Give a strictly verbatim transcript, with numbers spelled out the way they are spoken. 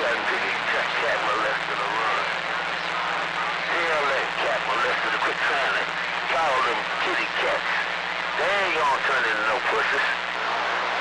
cat and piggy cat, cat molester to run. Tell that cat molester to quit trying to follow them kitty cats. They ain't gonna turn into no pussies.